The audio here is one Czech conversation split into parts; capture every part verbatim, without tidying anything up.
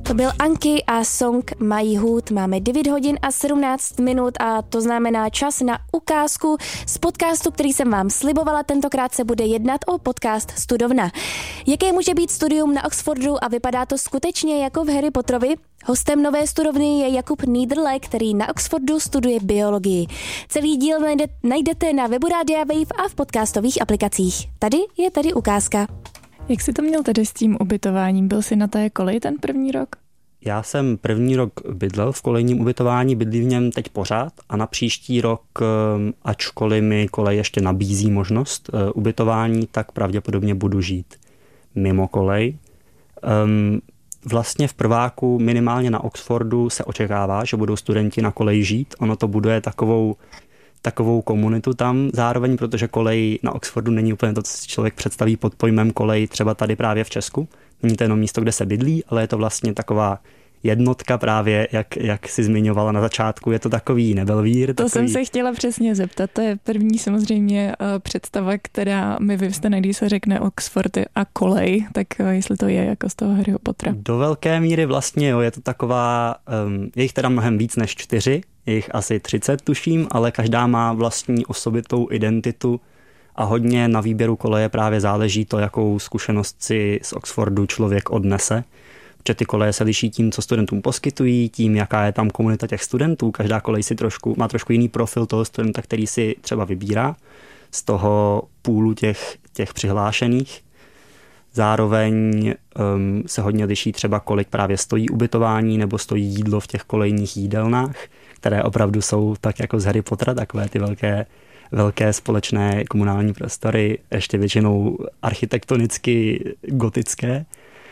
To byl Anky a song My Hood. Máme devět hodin a sedmnáct minut a to znamená čas na ukázku z podcastu, který jsem vám slibovala. Tentokrát se bude jednat o podcast Studovna. Jaké může být studium na Oxfordu a vypadá to skutečně jako v Harry Potterovi? Hostem nové studovny je Jakub Niederle, který na Oxfordu studuje biologii. Celý díl najdete na webu Rádia Wave a v podcastových aplikacích. Tady je tady ukázka. Jak jsi to měl tedy s tím ubytováním? Byl jsi na té koleji ten první rok? Já jsem první rok bydlel v kolejním ubytování, bydlím v něm teď pořád a na příští rok, ačkoliv mi kolej ještě nabízí možnost ubytování, tak pravděpodobně budu žít mimo kolej. Vlastně v prváku minimálně na Oxfordu se očekává, že budou studenti na koleji žít. Ono to buduje takovou takovou komunitu tam zároveň, protože kolej na Oxfordu není úplně to, co si člověk představí pod pojmem kolej třeba tady právě v Česku. Není to jenom místo, kde se bydlí, ale je to vlastně taková jednotka právě, jak, jak si zmiňovala na začátku, je to takový nebelvír. To takový... jsem se chtěla přesně zeptat, to je první samozřejmě představa, která mi vyvstane, když se řekne Oxford a kolej, tak jestli to je jako z toho Harryho Pottera. Do velké míry vlastně, jo, je to taková, um, je jich teda mnohem víc než čtyři, je jich asi třicet tuším, ale každá má vlastní osobitou identitu a hodně na výběru koleje právě záleží to, jakou zkušenost si z Oxfordu člověk odnese. Protože ty koleje se liší tím, co studentům poskytují, tím, jaká je tam komunita těch studentů. Každá kolej si trošku, má trošku jiný profil toho studenta, který si třeba vybírá z toho půlu těch, těch přihlášených. Zároveň um, se hodně liší třeba, kolik právě stojí ubytování nebo stojí jídlo v těch kolejních jídelnách, které opravdu jsou tak jako z Harry Pottera, takové ty velké, velké společné komunální prostory, ještě většinou architektonicky gotické.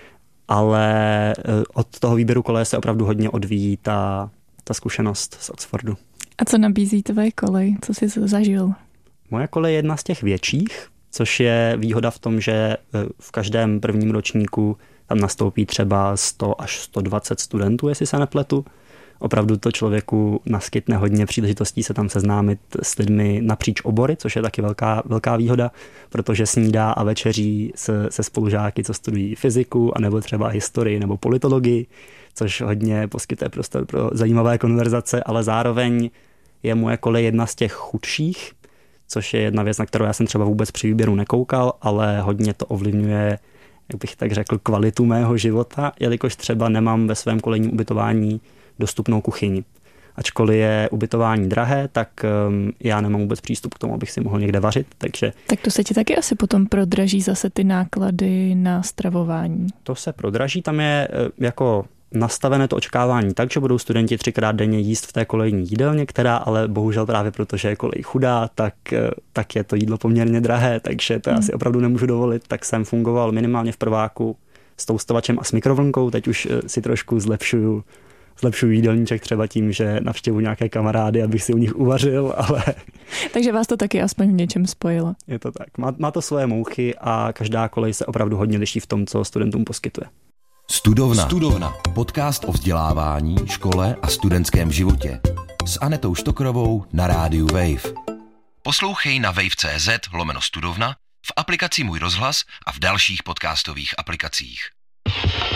Ale od toho výběru koleje se opravdu hodně odvíjí ta, ta zkušenost z Oxfordu. A co nabízí tvoje kolej? Co jsi zažil? Moje kolej je jedna z těch větších, což je výhoda v tom, že v každém prvním ročníku tam nastoupí třeba sto až sto dvacet studentů, jestli se nepletu. Opravdu to člověku naskytne hodně příležitostí se tam seznámit s lidmi napříč obory, což je taky velká, velká výhoda, protože snídá a večeří se, se spolužáky, co studují fyziku, anebo třeba historii nebo politologii, což hodně poskytuje prostor pro zajímavé konverzace, ale zároveň je moje kolej jedna z těch chudších, což je jedna věc, na kterou já jsem třeba vůbec při výběru nekoukal, ale hodně to ovlivňuje, jak bych tak řekl, kvalitu mého života, jelikož třeba nemám ve svém kolejním ubytování dostupnou kuchyni. Ačkoliv je ubytování drahé, tak um, já nemám vůbec přístup k tomu, abych si mohl někde vařit. Takže... Tak to se ti taky asi potom prodraží zase ty náklady na stravování. To se prodraží, tam je jako nastavené to očekávání tak, že budou studenti třikrát denně jíst v té kolejní jídelně, která ale bohužel právě protože je kolej chudá, tak, tak je to jídlo poměrně drahé, takže to já si opravdu nemůžu dovolit. Tak jsem fungoval minimálně v prváku s toustovačem a s mikrovlnkou, teď už si trošku zlepšuju zlepšuju jídelníček třeba tím, že navštěvuji nějaké kamarády, abych si u nich uvařil, ale... Takže vás to taky aspoň v něčem spojilo. Je to tak. Má, má to svoje mouchy a každá kolej se opravdu hodně liší v tom, co studentům poskytuje. Studovna. Studovna. Podcast o vzdělávání, škole a studentském životě. S Anetou Štokrovou na rádiu Wave. Poslouchej na wave.cz lomeno studovna, v aplikaci Můj rozhlas a v dalších podcastových aplikacích.